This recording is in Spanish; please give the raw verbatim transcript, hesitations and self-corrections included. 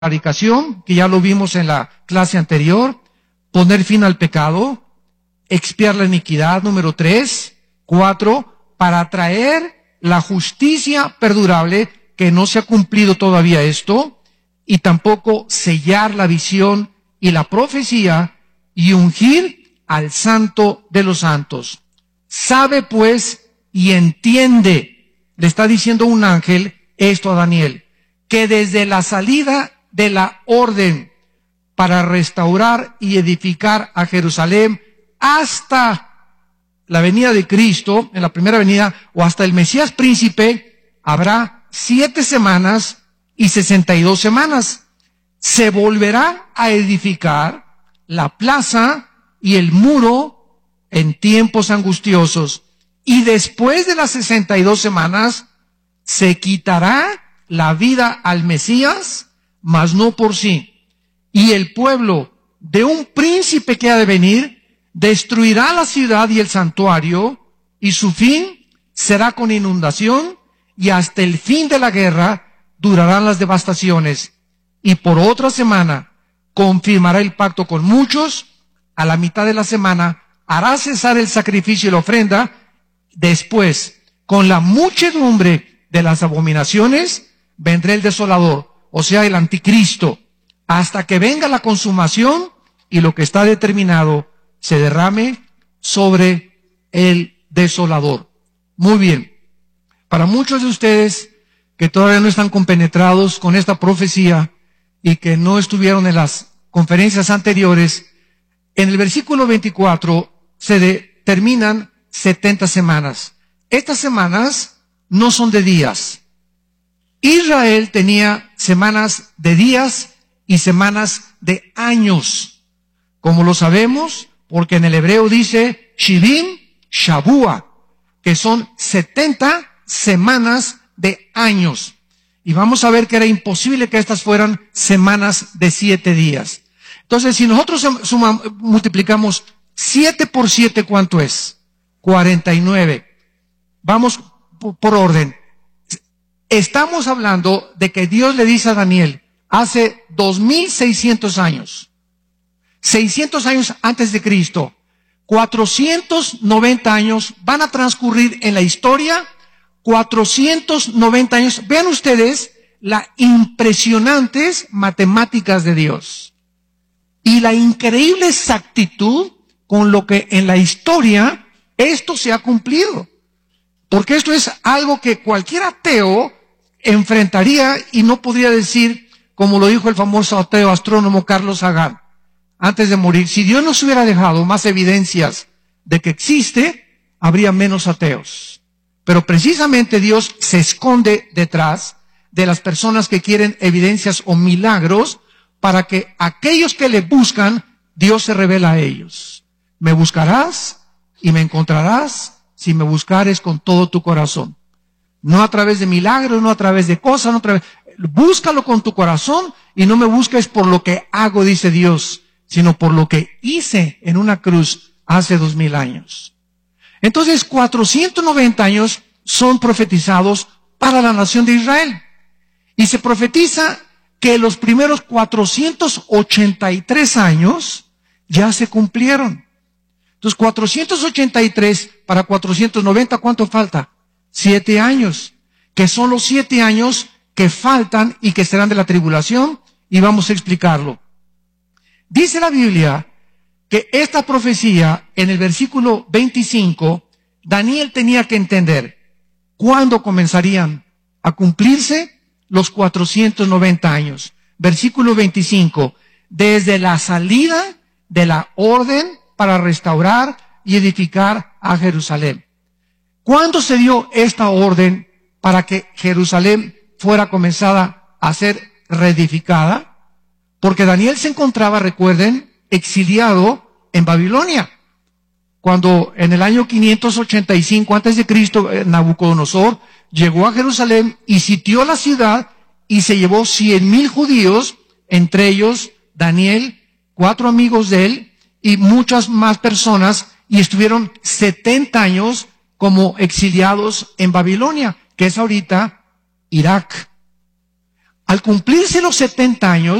erradicación, que ya lo vimos en la clase anterior, poner fin al pecado, expiar la iniquidad, número tres, cuatro, para traer la justicia perdurable, que no se ha cumplido todavía esto, y tampoco sellar la visión y la profecía, y ungir al santo de los santos. Sabe pues y entiende, le está diciendo un ángel esto a Daniel, que desde la salida de la orden para restaurar y edificar a Jerusalén hasta la venida de Cristo, en la primera venida, o hasta el Mesías príncipe, habrá siete semanas y sesenta y dos semanas. Se volverá a edificar la plaza y el muro en tiempos angustiosos. Y después de las sesenta y dos semanas, se quitará la vida al Mesías, mas no por sí. Y el pueblo de un príncipe que ha de venir, destruirá la ciudad y el santuario, y su fin será con inundación, y hasta el fin de la guerra durarán las devastaciones. Y por otra semana confirmará el pacto con muchos, a la mitad de la semana hará cesar el sacrificio y la ofrenda, después, con la muchedumbre de las abominaciones, vendrá el desolador, o sea, el anticristo, hasta que venga la consumación y lo que está determinado se derrame sobre el desolador. Muy bien. Para muchos de ustedes que todavía no están compenetrados con esta profecía y que no estuvieron en las conferencias anteriores, en el versículo veinticuatro se determinan setenta semanas. Estas semanas no son de días. Israel tenía semanas de días y semanas de años, como lo sabemos, porque en el hebreo dice Shivim Shabua, que son setenta semanas de años. Y vamos a ver que era imposible que estas fueran semanas de siete días. Entonces, si nosotros suma, multiplicamos siete por siete, ¿cuánto es? cuarenta y nueve. Vamos por orden. Estamos hablando de que Dios le dice a Daniel hace dos mil seiscientos años, seiscientos años antes de Cristo, cuatrocientos noventa años van a transcurrir en la historia, cuatrocientos noventa años. Vean ustedes las impresionantes matemáticas de Dios y la increíble exactitud con lo que en la historia esto se ha cumplido. Porque esto es algo que cualquier ateo enfrentaría y no podría decir, como lo dijo el famoso ateo astrónomo Carlos Sagan, antes de morir: si Dios nos hubiera dejado más evidencias de que existe, habría menos ateos. Pero precisamente Dios se esconde detrás de las personas que quieren evidencias o milagros para que aquellos que le buscan, Dios se revela a ellos. Me buscarás y me encontrarás si me buscares con todo tu corazón. No a través de milagros, no a través de cosas, no a través... Búscalo con tu corazón y no me busques por lo que hago, dice Dios, sino por lo que hice en una cruz hace dos mil años. Entonces, cuatrocientos noventa años son profetizados para la nación de Israel. Y se profetiza que los primeros cuatrocientos ochenta y tres años ya se cumplieron. Entonces, cuatrocientos ochenta y tres para cuatrocientos noventa, ¿cuánto falta? Siete años, que son los siete años que faltan y que serán de la tribulación, y vamos a explicarlo. Dice la Biblia que esta profecía, en el versículo veinticinco, Daniel tenía que entender cuándo comenzarían a cumplirse los cuatrocientos noventa años. Versículo veinticinco, desde la salida de la orden para restaurar y edificar a Jerusalén. ¿Cuándo se dio esta orden para que Jerusalén fuera comenzada a ser reedificada? Porque Daniel se encontraba, recuerden, exiliado en Babilonia. Cuando en el año quinientos ochenta y cinco antes de Cristo, Nabucodonosor llegó a Jerusalén y sitió la ciudad y se llevó cien mil judíos, entre ellos Daniel, cuatro amigos de él y muchas más personas, y estuvieron setenta años como exiliados en Babilonia, que es ahorita Irak. Al cumplirse los setenta años,